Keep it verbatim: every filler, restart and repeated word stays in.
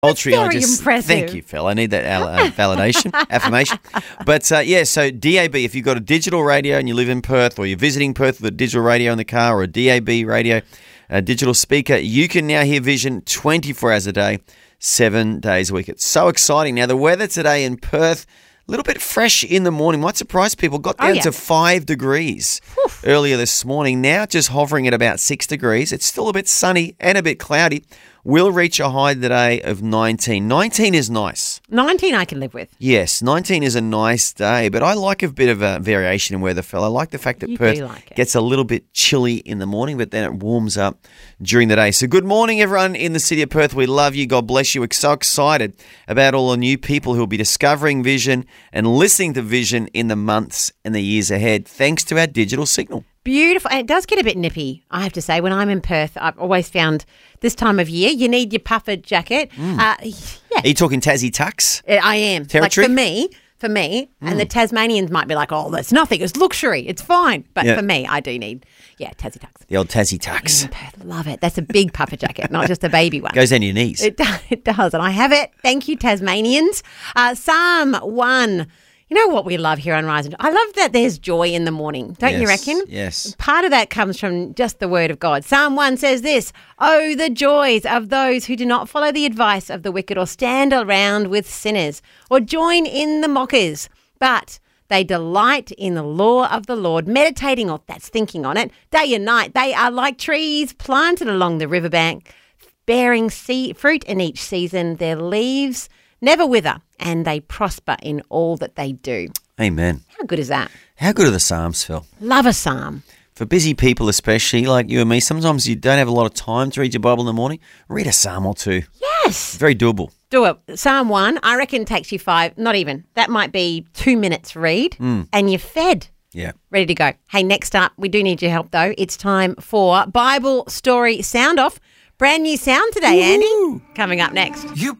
Poultry, Very I just impressive. thank you, Phil. I need that al- uh, validation, affirmation. But uh, yeah, so D A B. If you've got a digital radio and you live in Perth, or you're visiting Perth with a digital radio in the car, or a D A B radio, a digital speaker, you can now hear Vision twenty-four hours a day, seven days a week. It's so exciting. Now the weather today in Perth, a little bit fresh in the morning. Might surprise people. Got down Oh, yeah. to five degrees earlier this morning. Now just hovering at about six degrees. It's still a bit sunny and a bit cloudy. We'll reach a high today of nineteen. nineteen is nice. nineteen I can live with. Yes, nineteen is a nice day, but I like a bit of a variation in weather, fella. I like the fact that You Perth do like it. gets a little bit chilly in the morning, but then it warms up during the day. So good morning, everyone in the city of Perth. We love you. God bless you. We're so excited about all the new people who will be discovering Vision and listening to Vision in the months and the years ahead, thanks to our digital signal. Beautiful. And it does get a bit nippy, I have to say. When I'm in Perth, I've always found this time of year, you need your puffer jacket. Mm. Uh, yeah, Are you talking Tassie tucks? I am. Territory? Like for me, for me, and the Tasmanians might be like, oh, that's nothing. It's luxury. It's fine. But Yeah. for me, I do need, yeah, Tassie tucks. The old Tassie tucks. In Perth, love it. That's a big puffer jacket, not just a baby one. Goes down your knees. It does, it does, and I have it. Thank you, Tasmanians. Uh, Psalm one. You know what we love here on Rise and I love that there's joy in the morning, don't you Yes, reckon? yes. Part of that comes from just the word of God. Psalm one says this, "Oh, the joys of those who do not follow the advice of the wicked or stand around with sinners or join in the mockers, but they delight in the law of the Lord, meditating, or that's thinking on it, day and night. They are like trees planted along the riverbank, bearing sea- fruit in each season. Their leaves never wither, and they prosper in all that they do." Amen. How good is that? How good are the Psalms, Phil? Love a psalm. For busy people especially, like you and me, sometimes you don't have a lot of time to read your Bible in the morning. Read a psalm or two. Yes. Very doable. Do it. Psalm one, I reckon takes you five, not even. That might be two minutes read, and you're fed. Yeah. Ready to go. Hey, next up, we do need your help though. It's time for Bible Story Sound Off. Brand new sound today, Andy. Coming up next. You